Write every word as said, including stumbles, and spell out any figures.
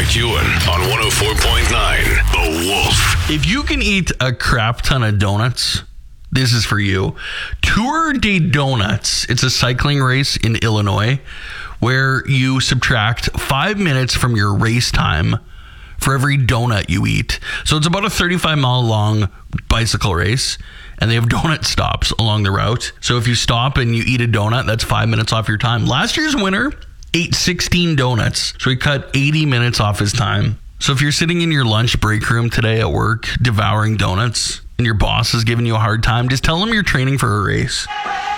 McEwen on one oh four point nine The Wolf. If you can eat a crap ton of donuts, this is for you. Tour de Donuts. It's a cycling race in Illinois where you subtract five minutes from your race time for every donut you eat. So it's about a thirty-five mile long bicycle race, and they have donut stops along the route. So if you stop and you eat a donut, that's five minutes off your time. Last year's winner ate sixteen donuts, so he cut eighty minutes off his time. So if you're sitting in your lunch break room today at work devouring donuts and your boss is giving you a hard time, just tell him you're training for a race.